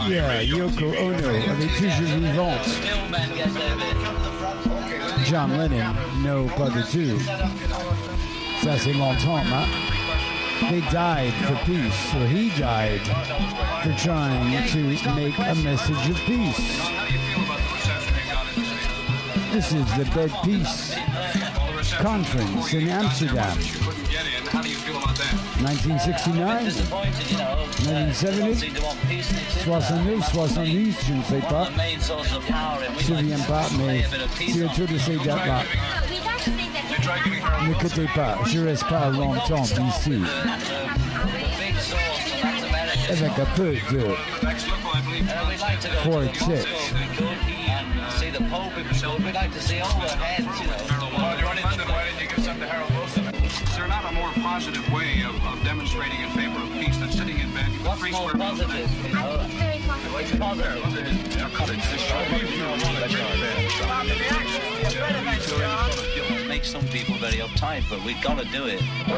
Yeah, Yoko Ono, elle est toujours vivante. John Lennon, no, pas du tout. Ça c'est longtemps, hein? They died for peace, or he died for trying to make a message of peace. This is the Bed Peace Conference in Amsterdam. 1969, 1970, 69, 70, je ne sais pas. Je ne me souviens pas, mais c'est autour de ces dates-là. N'écoutez pas, je ne reste pas longtemps ici. Avec un peu de quartet. Is there not a more positive way of demonstrating in favor of peace than sitting in bed? What's more positive, you know? It's very positive. It's positive. It makes some people very uptight, but we've got to do it.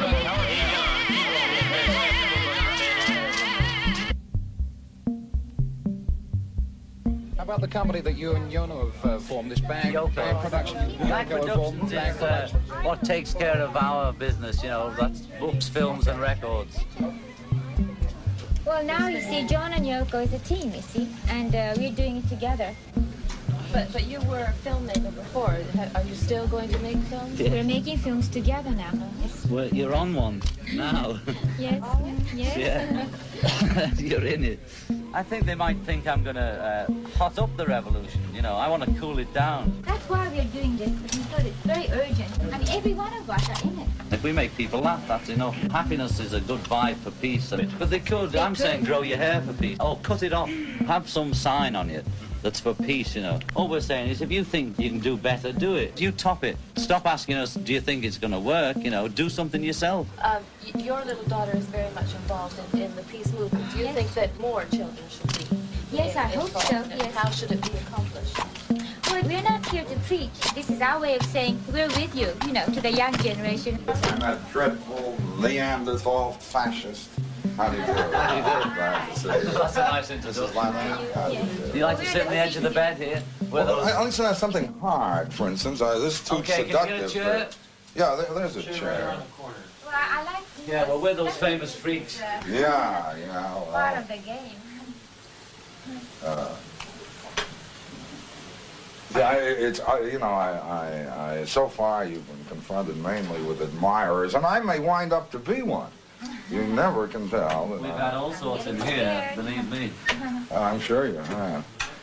How about the company that you and Yono have formed, this bag production? Bag Productions is what takes care of our business, you know, that's books, films and records. Well, now you see, John and Yoko is a team, you see, and we're doing it together. But you were a filmmaker before. Are you still going to make films? We're making films together now. Yes. Well, you're on one now. Yes. Yes. Yeah. You're in it. I think they might think I'm going to hot up the revolution. You know, I want to cool it down. That's why we're doing this, because it's very urgent. I mean, every one of us are in it. If we make people laugh, that's enough. Happiness is a good vibe for peace. But they could, I'm saying, grow your hair for peace. Oh, cut it off. Have some sign on you that's for peace, you know. All we're saying is if you think you can do better, do it. You top it. Stop asking us, do you think it's going to work? You know, do something yourself. Your little daughter is very much involved in the peace movement. Do you think that more children should be? Yes, I hope involved? so. And Yes. how should it be accomplished? Well, we're not here to preach. This is our way of saying we're with you, you know, to the young generation. I'm a dreadful Neanderthal fascist. How do you do? That's a nice introduction. Do you like to sit on the edge of the bed here? I like to have something hard, for instance. This is too seductive. Can you get a chair? Yeah, there's a chair. Well, I like to. Yeah, well, we're those famous freaks. Yeah. Part Well, of the game. so far you've been confronted mainly with admirers, and I may wind up to be one. You never can tell. We've had all sorts in here, believe me. I'm sure you have.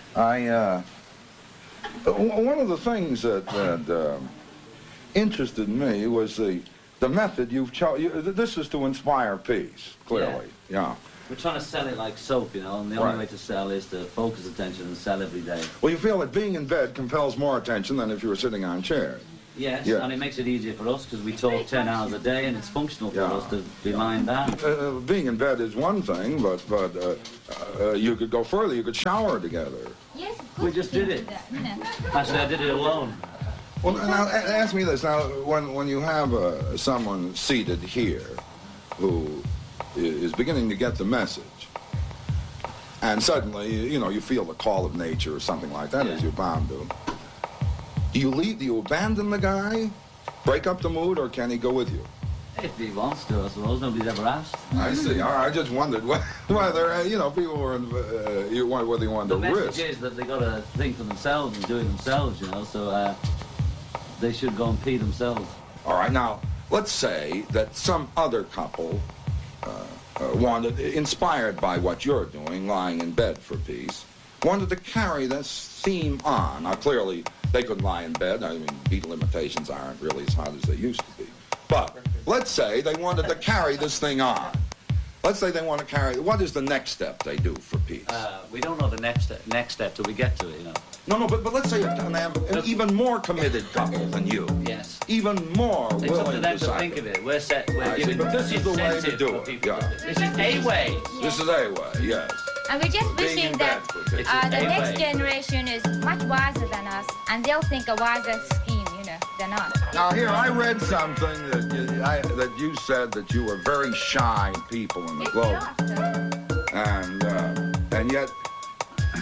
One of the things that interested me was the method you've chosen. This is to inspire peace, clearly. Yeah. We're trying to sell it like soap, you know, and the only way to sell is to focus attention and sell every day. Well, you feel that being in bed compels more attention than if you were sitting on chairs. Yes, Yeah. and it makes it easier for us because we talk 10 hours a day and it's functional for us to be lying down. Being in bed is one thing, but you could go further. You could shower together. Yes, of course. We just did it. You know. Actually, I did it alone. Well, now ask me this. Now, when you have someone seated here who is beginning to get the message, and suddenly, you know, you feel the call of nature or something like that, as you're bound to. Do you abandon the guy, break up the mood, or can he go with you? If he wants to, I suppose. Nobody's ever asked. I see. All right, I just wondered whether, you know, people were, whether you wanted The to message risk. is that they got to think for themselves and do it themselves, you know, so they should go and pee themselves. All right, now, let's say that some other couple wanted, inspired by what you're doing, lying in bed for peace, wanted to carry this theme on. Now, clearly, they could lie in bed. I mean, beat limitations aren't really as hot as they used to be. But let's say they wanted to carry this thing on. Let's say they want to carry. What is the next step they do for peace? We don't know the next step till we get to it, you know. No, but let's say an even more committed couple than you. Yes. Even more It's willing up to them to sacrifice. think of it. We're giving but this is the way to incentive do for it. people Yeah. to- This is a way. This is a way, yes. And we're just Being wishing in that bed for peace. the Anyway. next generation is much wiser than us, and they'll think a wiser scheme, you know, than us. Now here, I read something that you said that you were very shy people in the Yes, we globe, are, so. and yet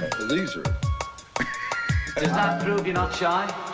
These are... Does that prove you're not shy?